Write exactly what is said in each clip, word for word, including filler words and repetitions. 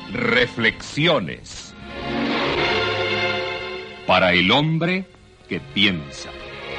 Reflexiones para el hombre que piensa.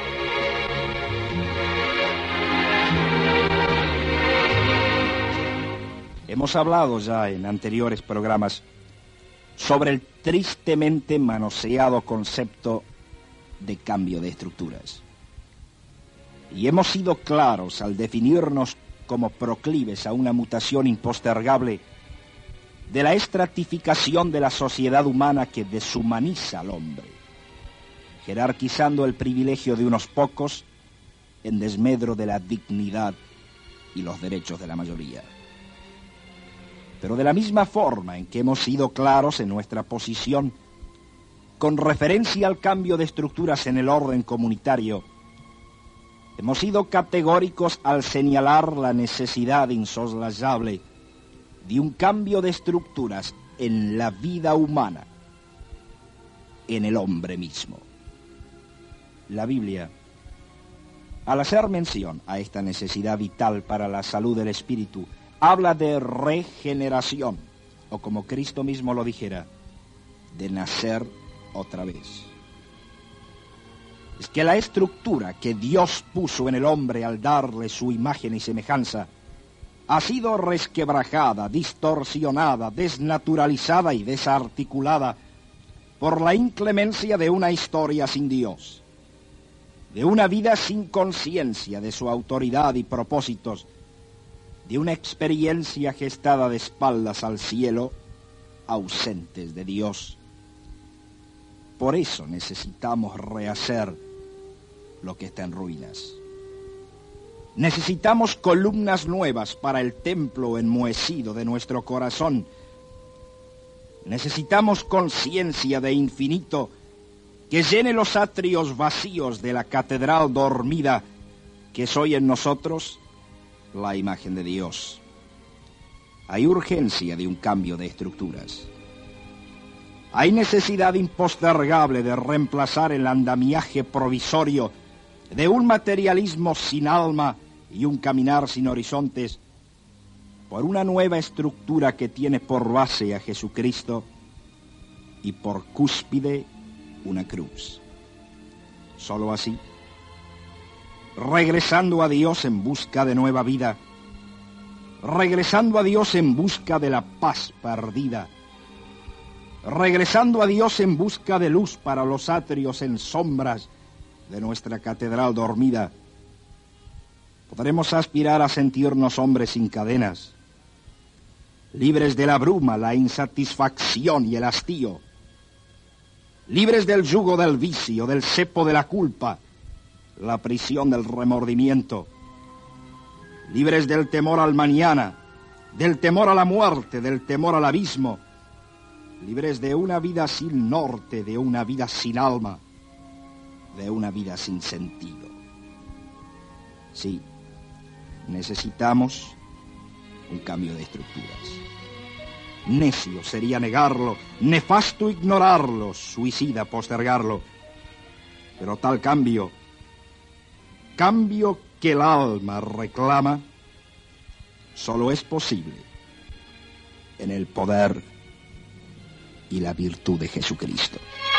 Hemos hablado ya en anteriores programas sobre el tristemente manoseado concepto de cambio de estructuras. Y hemos sido claros al definirnos como proclives a una mutación impostergable de la estratificación de la sociedad humana que deshumaniza al hombre, jerarquizando el privilegio de unos pocos en desmedro de la dignidad y los derechos de la mayoría. Pero de la misma forma en que hemos sido claros en nuestra posición con referencia al cambio de estructuras en el orden comunitario, hemos sido categóricos al señalar la necesidad insoslayable de un cambio de estructuras en la vida humana, en el hombre mismo. La Biblia, al hacer mención a esta necesidad vital para la salud del espíritu, habla de regeneración, o como Cristo mismo lo dijera, de nacer otra vez. Es que la estructura que Dios puso en el hombre al darle su imagen y semejanza ha sido resquebrajada, distorsionada, desnaturalizada y desarticulada por la inclemencia de una historia sin Dios, de una vida sin conciencia de su autoridad y propósitos, de una experiencia gestada de espaldas al cielo, ausentes de Dios. Por eso necesitamos rehacer lo que está en ruinas. Necesitamos columnas nuevas para el templo enmohecido de nuestro corazón. Necesitamos conciencia de infinito que llene los atrios vacíos de la catedral dormida que es hoy en nosotros la imagen de Dios. Hay urgencia de un cambio de estructuras. Hay necesidad impostergable de reemplazar el andamiaje provisorio de un materialismo sin alma y un caminar sin horizontes por una nueva estructura que tiene por base a Jesucristo y por cúspide una cruz. Solo así, regresando a Dios en busca de nueva vida, regresando a Dios en busca de la paz perdida, regresando a Dios en busca de luz para los atrios en sombras de nuestra catedral dormida, podremos aspirar a sentirnos hombres sin cadenas, libres de la bruma, la insatisfacción y el hastío, libres del yugo del vicio, del cepo de la culpa, la prisión del remordimiento, libres del temor al mañana, del temor a la muerte, del temor al abismo, libres de una vida sin norte, de una vida sin alma, de una vida sin sentido. Sí, necesitamos un cambio de estructuras. Necio sería negarlo, nefasto ignorarlo, suicida postergarlo. Pero tal cambio, cambio que el alma reclama, solo es posible en el poder y la virtud de Jesucristo.